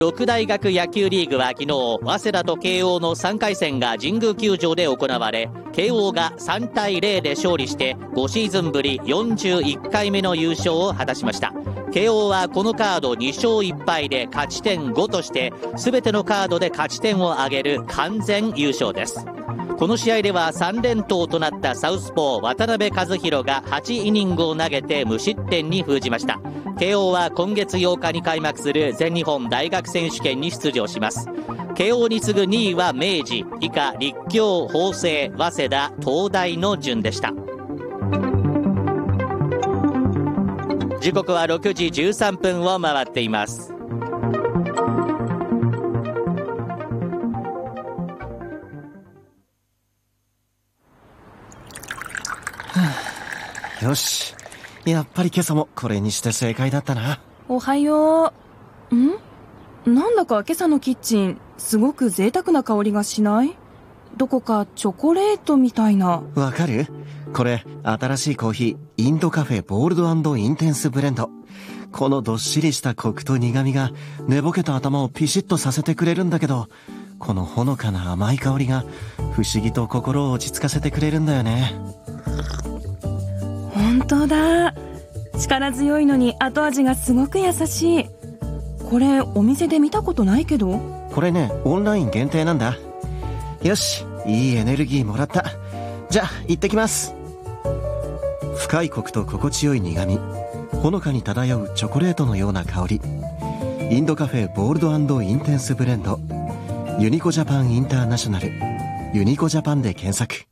六大学野球リーグは昨日、早稲田と慶応の3回戦が神宮球場で行われ、慶応が3対0で勝利して5シーズンぶり41回目の優勝を果たしました。慶応はこのカード2勝1敗で勝ち点5として、全てのカードで勝ち点を挙げる完全優勝です。この試合では3連投となったサウスポー渡辺和弘が8イニングを投げて無失点に封じました。慶応は今月8日に開幕する全日本大学選手権に出場します。慶応に次ぐ2位は明治、以下立教、法政、早稲田、東大の順でした。時刻は6時13分を回っています。 よし、やっぱり今朝もこれにして正解だったな。 おはよう。なんだか今朝のキッチンすごく贅沢な香りがしない？どこかチョコレートみたいな。 わかる？これ新しいコーヒー、インドカフェボールド&インテンスブレンド。このどっしりしたコクと苦味が寝ぼけた頭をピシッとさせてくれるんだけど、このほのかな甘い香りが不思議と心を落ち着かせてくれるんだよね。 本当だ。力強いのに後味がすごく優しい。これお店で見たことないけど。 これね、オンライン限定なんだ。よし、いいエネルギーもらった。じゃあ行ってきます。深いコクと心地よい苦味、ほのかに漂うチョコレートのような香り。インドカフェボールド&インテンスブレンド、ユニコジャパンインターナショナル、ユニコジャパンで検索。